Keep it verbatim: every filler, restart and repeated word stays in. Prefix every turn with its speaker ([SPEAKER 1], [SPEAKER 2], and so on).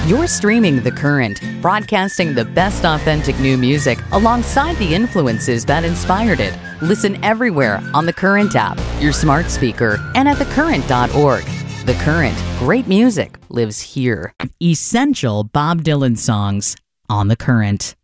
[SPEAKER 1] You're streaming The Current, broadcasting the best authentic new music alongside the influences that inspired it. Listen everywhere on the Current app, your smart speaker, and at the current dot org. The Current, great music lives here. Essential Bob Dylan songs on The Current.